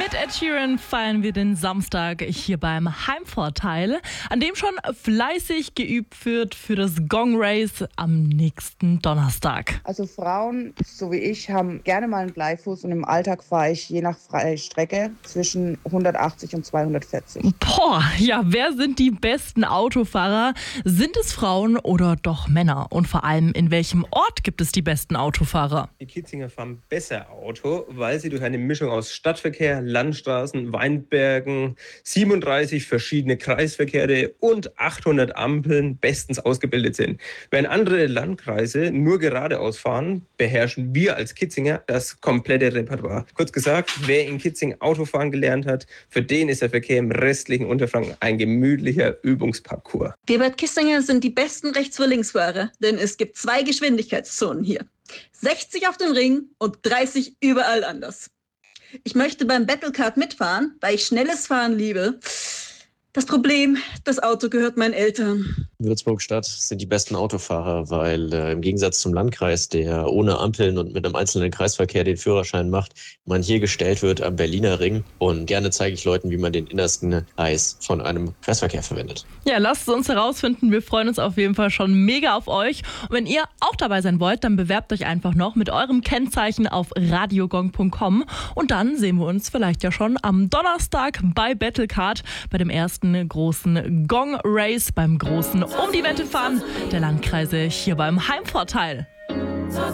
Mit Ed Sheeran feiern wir den Samstag hier beim Heimvorteil, an dem schon fleißig geübt wird für das Gong Race am nächsten Donnerstag. Also Frauen, so wie ich, haben gerne mal einen Bleifuß und im Alltag fahre ich je nach freie Strecke zwischen 180 und 240. Boah, ja, wer sind die besten Autofahrer? Sind es Frauen oder doch Männer? Und vor allem, in welchem Ort gibt es die besten Autofahrer? Die Kietzinger fahren besser Auto, weil sie durch eine Mischung aus Stadtverkehr, Landstraßen, Weinbergen, 37 verschiedene Kreisverkehre und 800 Ampeln bestens ausgebildet sind. Während andere Landkreise nur geradeaus fahren, beherrschen wir als Kietzinger das komplette Repertoire. Kurz gesagt, wer in Kitzing Autofahren gelernt hat, für den ist der Verkehr im restlichen Unterfranken ein gemütlicher Übungsparcours. Wir Bad Kissinger sind die besten Rechts- vor Linksfahrer, denn es gibt 2 Geschwindigkeitszonen hier. 60 auf dem Ring und 30 überall anders. Ich möchte beim Battlecard mitfahren, weil ich schnelles Fahren liebe. Das Problem, das Auto gehört meinen Eltern. Würzburg-Stadt sind die besten Autofahrer, weil im Gegensatz zum Landkreis, der ohne Ampeln und mit einem einzelnen Kreisverkehr den Führerschein macht, man hier gestellt wird am Berliner Ring. Und gerne zeige ich Leuten, wie man den innersten Kreis von einem Kreisverkehr verwendet. Ja, lasst es uns herausfinden. Wir freuen uns auf jeden Fall schon mega auf euch. Und wenn ihr auch dabei sein wollt, dann bewerbt euch einfach noch mit eurem Kennzeichen auf radiogong.com. Und dann sehen wir uns vielleicht ja schon am Donnerstag bei Battlecard, bei dem ersten großen Gong Race, beim großen Um die Wette fahren der Landkreise hier beim Heimvorteil.